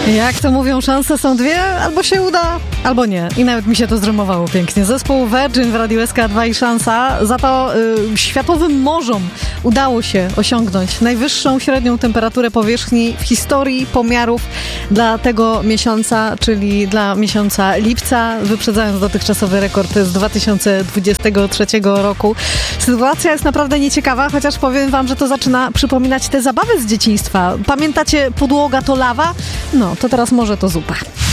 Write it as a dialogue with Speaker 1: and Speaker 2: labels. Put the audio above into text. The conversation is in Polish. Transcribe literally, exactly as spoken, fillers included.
Speaker 1: Jak to mówią, szanse są dwie, albo się uda, albo nie. I nawet mi się to zrymowało pięknie. Zespół Virgin w Radiu S K dwa i szansa. Za to y, światowym morzom udało się osiągnąć najwyższą średnią temperaturę powierzchni w historii pomiarów dla tego miesiąca, czyli dla miesiąca lipca, wyprzedzając dotychczasowy rekord z dwa tysiące dwudziestego trzeciego roku. Sytuacja jest naprawdę nieciekawa, chociaż powiem wam, że to zaczyna przypominać te zabawy z dzieciństwa. Pamiętacie, podłoga to lawa? No, to teraz może to zupa.